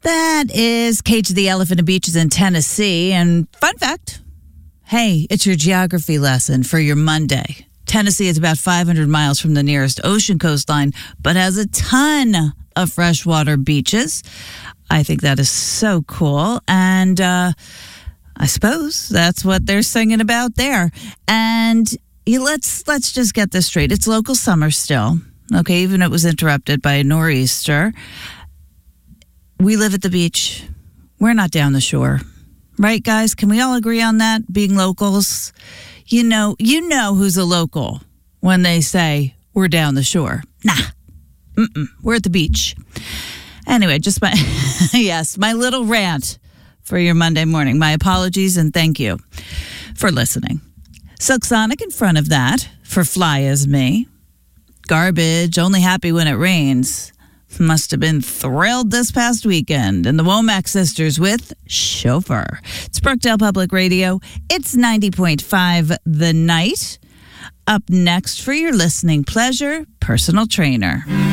That is Cage the Elephant and Beaches in Tennessee. And fun fact, hey, it's your geography lesson for your Monday. Tennessee is about 500 miles from the nearest ocean coastline, but has a ton of freshwater beaches. I think that is so cool. And I suppose that's what they're singing about there. And let's just get this straight. It's local summer still. Okay, even it was interrupted by a nor'easter. We live at the beach. We're not down the shore. Right, guys? Can we all agree on that? Being locals, you know who's a local when they say we're down the shore. Nah, we're at the beach. Anyway, just my little rant for your Monday morning. My apologies and thank you for listening. Silk Sonic in front of that for Fly As Me. Garbage, only happy when it rains. Must have been thrilled this past weekend. And the Womack Sisters with Chauffeur. It's Brookdale Public Radio. It's 90.5 The Night. Up next for your listening pleasure, personal trainer.